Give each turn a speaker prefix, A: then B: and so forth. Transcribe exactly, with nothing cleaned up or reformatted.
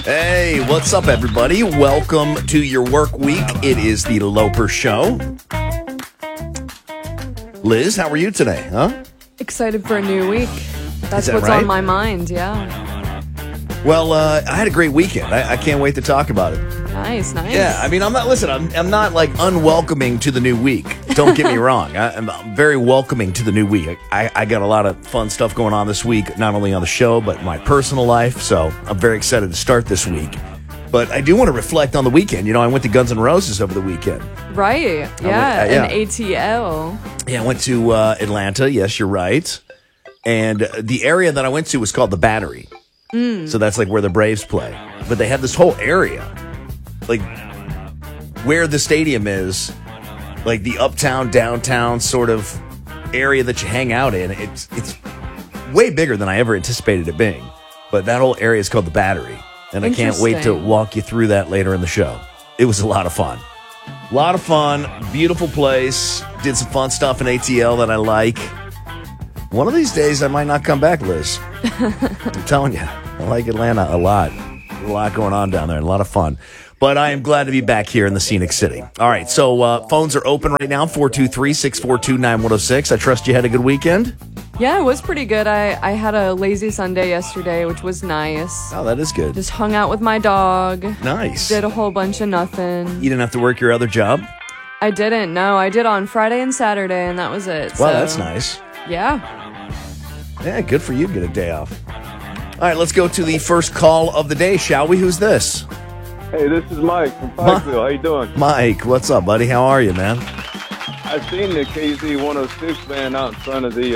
A: Hey, what's up, everybody? Welcome to your work week. It is the Loper Show. Liz, how are you today, huh?
B: Excited for a new week. That's
A: that
B: what's
A: right?
B: on my mind, yeah.
A: Well, uh, I had a great weekend. I, I can't wait to talk about it.
B: Nice, nice.
A: Yeah, I mean, I'm not, listen, I'm, I'm not like unwelcoming to the new week. Don't get me wrong. I, I'm very welcoming to the new week. I, I got a lot of fun stuff going on this week, not only on the show, but my personal life. So I'm very excited to start this week. But I do want to reflect on the weekend. You know, I went to Guns N' Roses over the weekend.
B: Right, yeah,
A: went- uh, yeah.
B: an A T L.
A: Yeah, I went to uh, Atlanta. Yes, you're right. And uh, the area that I went to was called the Battery.
B: Mm.
A: So that's like where the Braves play. But they have this whole area, like where the stadium is, like the uptown, downtown sort of area that you hang out in. It's it's way bigger than I ever anticipated it being. But that whole area is called the Battery. And I can't wait to
B: Interesting.
A: walk you through that later in the show. It was a lot of fun. A lot of fun. Beautiful place. Did some fun stuff in A T L that I like. One of these days, I might not come back, Liz. I'm telling you, I like Atlanta a lot. A lot going on down there, a lot of fun. But I am glad to be back here in the scenic city. All right, so uh, phones are open right now, four two three, six four two, nine one zero six. I trust you had a good weekend?
B: Yeah, it was pretty good. I, I had a lazy Sunday yesterday, which was nice.
A: Oh, that is good.
B: Just hung out with my dog.
A: Nice.
B: Did a whole bunch of nothing.
A: You didn't have to work your other job?
B: I didn't, no. I did on Friday and Saturday, and that was it.
A: Wow,
B: so,
A: that's nice.
B: Yeah.
A: Yeah, good for you to get a day off. All right, let's go to the first call of the day, shall we? Who's this?
C: Hey, this is Mike from Pikeville. How you doing?
A: Mike, what's up, buddy? How are you, man?
C: I seen the K Z one oh six van out in front of the